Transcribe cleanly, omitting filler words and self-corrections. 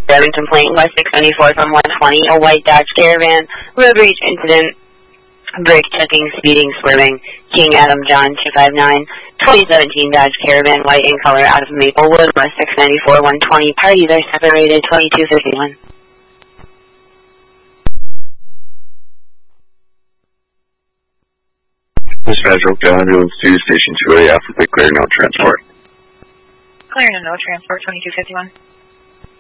Driving complaint, West 674 from 120, a white Dodge Caravan, road rage incident, brake checking, speeding, swerving, King Adam John 259, 2017 Dodge Caravan, white in color, out of Maplewood, West 694, 120, parties are separated, 2251. Dispatch, Oakdale Ambulance 2, Station 2A, Alphabet, clear no transport. Clear no transport, 2251.